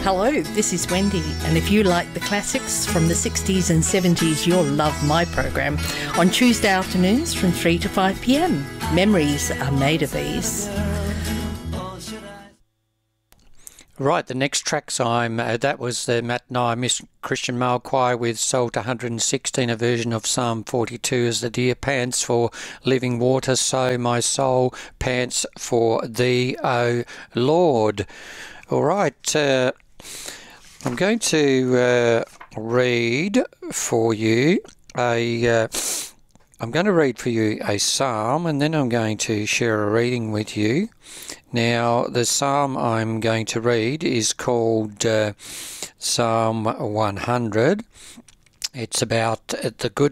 Hello, this is Wendy, and if you like the classics from the 60s and 70s, you'll love my program on Tuesday afternoons from 3 to 5 p.m. Memories are made of these. Right, the next track's that was the Matt and I Miss Christian Male Choir with Psalm 116, a version of Psalm 42 as the deer pants for living water, so my soul pants for thee, O Lord. All right, I'm going to read for you a psalm, and then I'm going to share a reading with you. Now, the psalm I'm going to read is called Psalm 100. It's about the good